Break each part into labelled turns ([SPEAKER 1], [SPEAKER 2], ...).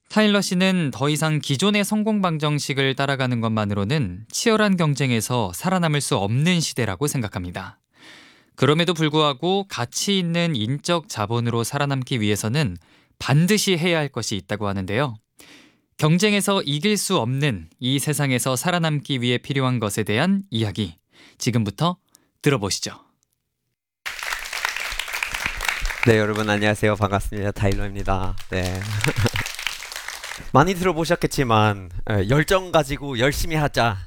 [SPEAKER 1] 타일러 씨는 더 이상 기존의 성공 방정식을 따라가는 것만으로는 치열한 경쟁에서 살아남을 수 없는 시대라고 생각합니다. 그럼에도 불구하고 가치 있는 인적 자본으로 살아남기 위해서는 반드시 해야 할 것이 있다고 하는데요. 경쟁에서 이길 수 없는 이 세상에서 살아남기 위해 필요한 것에 대한 이야기, 지금부터 들어보시죠.
[SPEAKER 2] 네, 여러분 안녕하세요. 반갑습니다. 타일러입니다. 네. 많이 들어보셨겠지만 열정 가지고 열심히 하자.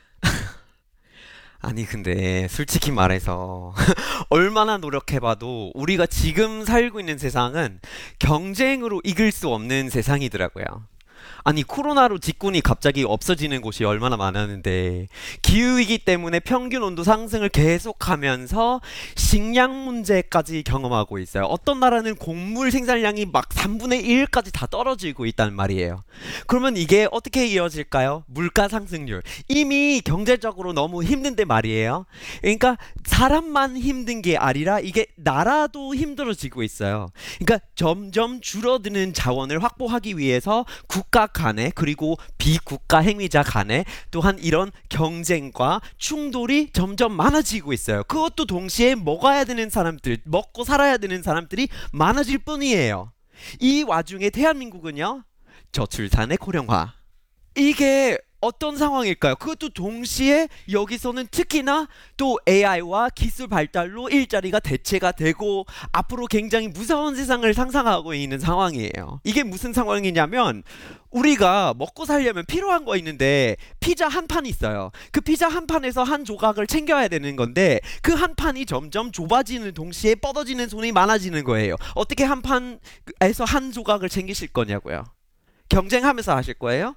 [SPEAKER 2] 아니 근데 솔직히 말해서 얼마나 노력해봐도 우리가 지금 살고 있는 세상은 경쟁으로 이길 수 없는 세상이더라고요. 아니 코로나로 직군이 갑자기 없어지는 곳이 얼마나 많았는데, 기후위기 때문에 평균 온도 상승을 계속하면서 식량 문제까지 경험하고 있어요. 어떤 나라는 곡물 생산량이 막 3분의 1까지 다 떨어지고 있단 말이에요. 그러면 이게 어떻게 이어질까요? 물가 상승률. 이미 경제적으로 너무 힘든데 말이에요. 그러니까 사람만 힘든 게 아니라 이게 나라도 힘들어지고 있어요. 그러니까 점점 줄어드는 자원을 확보하기 위해서 국가 간에, 그리고 비국가 행위자 간에 또한 이런 경쟁과 충돌이 점점 많아지고 있어요. 그것도 동시에 먹어야 되는 사람들, 먹고 살아야 되는 사람들이 많아질 뿐이에요. 이 와중에 대한민국은요, 저출산의 고령화. 이게 어떤 상황일까요? 그것도 동시에 여기서는 특히나 또 AI와 기술 발달로 일자리가 대체가 되고 앞으로 굉장히 무서운 세상을 상상하고 있는 상황이에요. 이게 무슨 상황이냐면, 우리가 먹고 살려면 필요한 거 있는데 피자 한 판 있어요. 그 피자 한 판에서 한 조각을 챙겨야 되는 건데 그 한 판이 점점 좁아지는 동시에 뻗어지는 손이 많아지는 거예요. 어떻게 한 판에서 한 조각을 챙기실 거냐고요? 경쟁하면서 하실 거예요?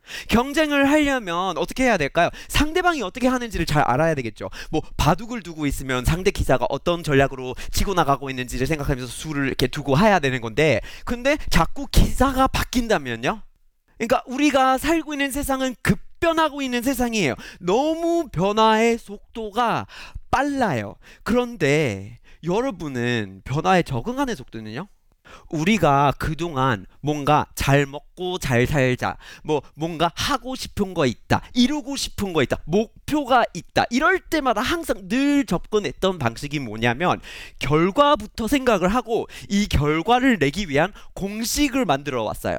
[SPEAKER 2] 경쟁을 하려면 어떻게 해야 될까요? 상대방이 어떻게 하는지를 잘 알아야 되겠죠. 뭐 바둑을 두고 있으면 상대 기사가 어떤 전략으로 치고 나가고 있는지를 생각하면서 수를 이렇게 두고 해야 되는 건데, 근데 자꾸 기사가 바뀐다면요? 그러니까 우리가 살고 있는 세상은 급변하고 있는 세상이에요. 너무 변화의 속도가 빨라요. 그런데 여러분은 변화에 적응하는 속도는요? 우리가 그동안 뭔가 잘 먹고 잘 살자, 뭔가 하고 싶은 거 있다, 이루고 싶은 거 있다, 목표가 있다, 이럴 때마다 항상 늘 접근했던 방식이 뭐냐면 결과부터 생각을 하고 이 결과를 내기 위한 공식을 만들어 왔어요.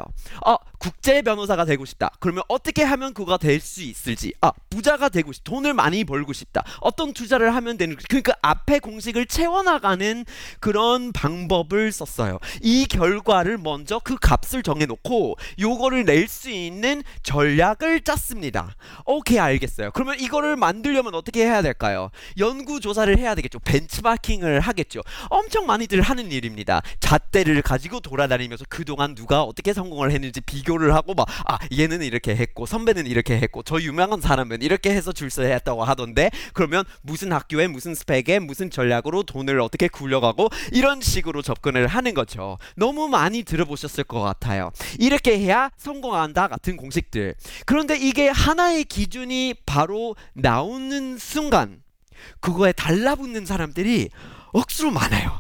[SPEAKER 2] 국제 변호사가 되고 싶다. 그러면 어떻게 하면 그가 될 수 있을지. 부자가 되고 싶다. 돈을 많이 벌고 싶다. 어떤 투자를 하면 되는, 그러니까 앞에 공식을 채워나가는 그런 방법을 썼어요. 이 결과를 먼저 그 값을 정해놓고 요거를 낼 수 있는 전략을 짰습니다. 오케이, 알겠어요. 그러면 이거를 만들려면 어떻게 해야 될까요? 연구조사를 해야 되겠죠. 벤치마킹을 하겠죠. 엄청 많이들 하는 일입니다. 잣대를 가지고 돌아다니면서 그동안 누가 어떻게 성공을 했는지 비교를 하고 얘는 이렇게 했고 선배는 이렇게 했고 저 유명한 사람은 이렇게 해서 출세했다고 하던데, 그러면 무슨 학교에 무슨 스펙에 무슨 전략으로 돈을 어떻게 굴려가고 이런 식으로 접근을 하는 거죠. 너무 많이 들어보셨을 것 같아요. 이렇게 해야 성공한다 같은 공식들. 그런데 이게 하나의 기준이 바로 나오는 순간 그거에 달라붙는 사람들이 억수로 많아요.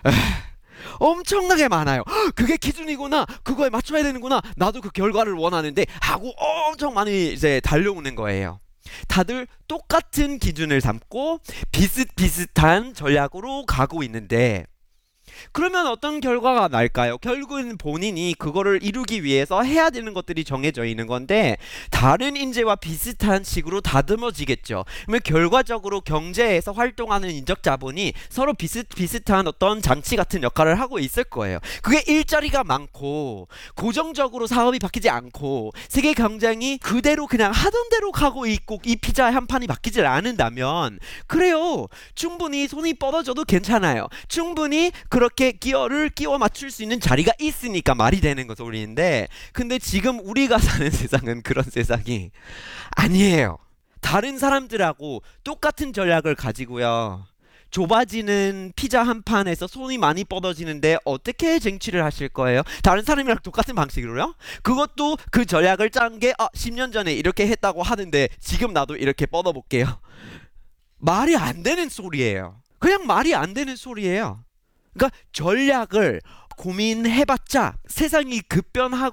[SPEAKER 2] 엄청나게 많아요. 그게 기준이구나, 그거에 맞춰야 되는구나, 나도 그 결과를 원하는데 하고 엄청 많이 이제 달려오는 거예요. 다들 똑같은 기준을 삼고 비슷비슷한 전략으로 가고 있는데, 그러면 어떤 결과가 날까요? 결국은 본인이 그거를 이루기 위해서 해야 되는 것들이 정해져 있는 건데 다른 인재와 비슷한 식으로 다듬어지겠죠. 그러면 결과적으로 경제에서 활동하는 인적 자본이 서로 비슷비슷한 어떤 장치 같은 역할을 하고 있을 거예요. 그게 일자리가 많고 고정적으로 사업이 바뀌지 않고 세계 경쟁이 그대로 그냥 하던 대로 가고 있고 이 피자 한 판이 바뀌질 않는다면, 그래요, 충분히 손이 뻗어져도 괜찮아요. 충분히 그렇게 기어를 끼워 맞출 수 있는 자리가 있으니까 말이 되는 거 소리인데, 근데 지금 우리가 사는 세상은 그런 세상이 아니에요. 다른 사람들하고 똑같은 전략을 가지고요, 좁아지는 피자 한 판에서 손이 많이 뻗어지는데 어떻게 쟁취를 하실 거예요? 다른 사람이랑 똑같은 방식으로요? 그것도 그 전략을 짠 게 10년 전에 이렇게 했다고 하는데 지금 나도 이렇게 뻗어볼게요. 말이 안 되는 소리예요. 그냥 말이 안 되는 소리예요. 그러니까 전략을 고민해봤자 세상이 급변하고